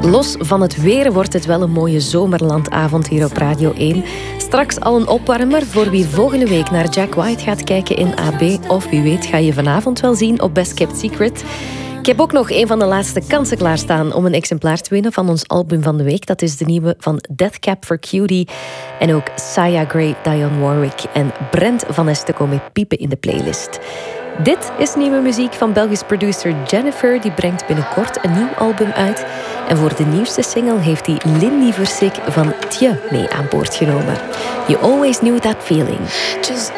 Los van het weer wordt het wel een mooie zomerlandavond hier op Radio 1. Straks al een opwarmer voor wie volgende week naar Jack White gaat kijken in AB. Of wie weet ga je vanavond wel zien op Best Kept Secret. Ik heb ook nog een van de laatste kansen klaarstaan om een exemplaar te winnen van ons album van de week. Dat is de nieuwe van Death Cab for Cutie. En ook Saya Gray, Dionne Warwick en Brent van Este komen piepen in de playlist. Dit is nieuwe muziek van Belgisch producer Jennifer. Die brengt binnenkort een nieuw album uit. En voor de nieuwste single heeft hij Lindy Versick van Tje mee aan boord genomen. You always knew that feeling.